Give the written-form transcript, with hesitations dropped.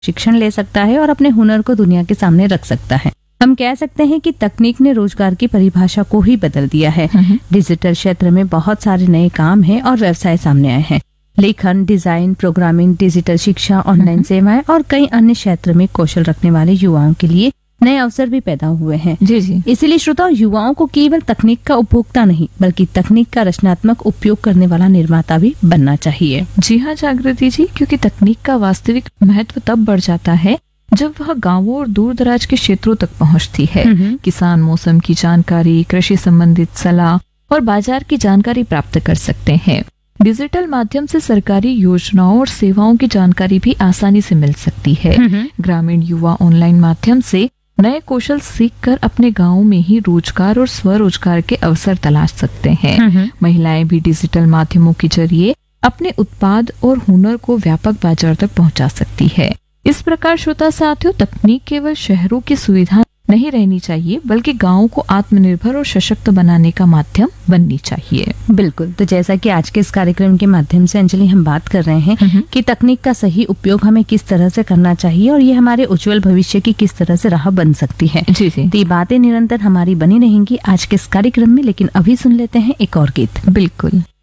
शिक्षण ले सकता है और अपने हुनर को दुनिया के सामने रख सकता है। हम कह सकते हैं कि तकनीक ने रोजगार की परिभाषा को ही बदल दिया है। डिजिटल क्षेत्र में बहुत सारे नए काम हैं और व्यवसाय सामने आए हैं। लेखन, डिजाइन, प्रोग्रामिंग, डिजिटल शिक्षा, ऑनलाइन सेवाएं और कई अन्य क्षेत्र में कौशल रखने वाले युवाओं के लिए नए अवसर भी पैदा हुए हैं। जी। इसीलिए श्रोताओं, युवाओं को केवल तकनीक का उपभोक्ता नहीं बल्कि तकनीक का रचनात्मक उपयोग करने वाला निर्माता भी बनना चाहिए। जी हाँ जागृति जी, क्योंकि तकनीक का वास्तविक महत्व तब बढ़ जाता है जब वह गांवों और दूर दराज के क्षेत्रों तक पहुंचती है। किसान मौसम की जानकारी, कृषि संबंधित सलाह और बाजार की जानकारी प्राप्त कर सकते हैं। डिजिटल माध्यम से सरकारी योजनाओं और सेवाओं की जानकारी भी आसानी से मिल सकती है। ग्रामीण युवा ऑनलाइन माध्यम से नए कौशल सीखकर अपने गांव में ही रोजगार और स्वरोजगार के अवसर तलाश सकते हैं। महिलाएं भी डिजिटल माध्यमों के जरिए अपने उत्पाद और हुनर को व्यापक बाजार तक पहुंचा सकती है। इस प्रकार श्रोता साथियों, तकनीक केवल शहरों की सुविधा नहीं रहनी चाहिए बल्कि गांवों को आत्मनिर्भर और सशक्त बनाने का माध्यम बननी चाहिए। बिल्कुल। तो जैसा कि आज के इस कार्यक्रम के माध्यम से अंजलि हम बात कर रहे हैं कि तकनीक का सही उपयोग हमें किस तरह से करना चाहिए और ये हमारे उज्जवल भविष्य की किस तरह से राह बन सकती है। जी। तो ये बातें निरंतर हमारी बनी रहेंगी आज के इस कार्यक्रम में, लेकिन अभी सुन लेते हैं एक और गीत। बिल्कुल।